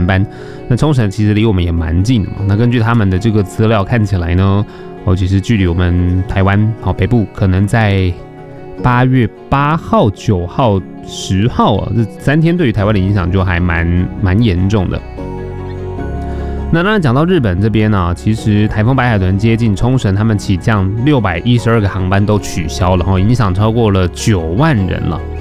班。那冲绳其实离我们也蛮近的嘛。那根据他们的这个资料看起来呢，其实距离我们台湾北部可能在8月8号、9号、10号啊，这3天对于台湾的影响就还蛮严重的。那当然讲到日本这边呢，其实台风白海豚接近冲绳，他们起降612个航班都取消了，影响超过了9万人了。